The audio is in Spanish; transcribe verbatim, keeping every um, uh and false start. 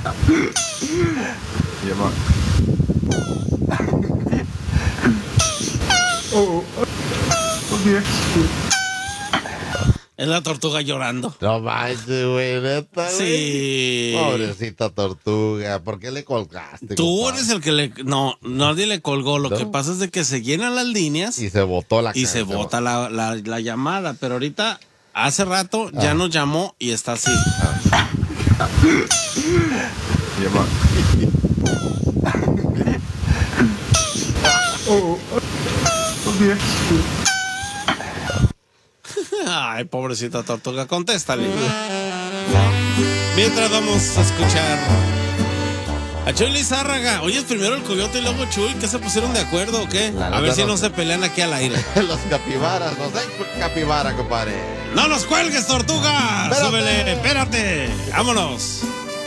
Llama. Oh, Es la tortuga llorando. No manches, güey, neta, güey. Sí. Pobrecita tortuga, ¿por qué le colgaste? Tú compadre? eres el que le... No, nadie le colgó. Lo ¿No? que pasa es de que se llenan las líneas Y se botó la y se canción. bota la, la, la llamada. Pero ahorita, hace rato, ya Ah. nos llamó y está así. Llama. Oh, Ay, pobrecita tortuga, contéstale. Mientras vamos a escuchar a Chuy Lizárraga. Oye, es primero el Coyote y luego Chuy. ¿Qué se pusieron de acuerdo o qué? La A neta ver si no no sé. se pelean aquí al aire. Los capibaras, no sé, capibara, compadre. ¡No nos cuelgues, tortuga! Espérate. ¡Súbele! ¡Espérate! ¡Vámonos!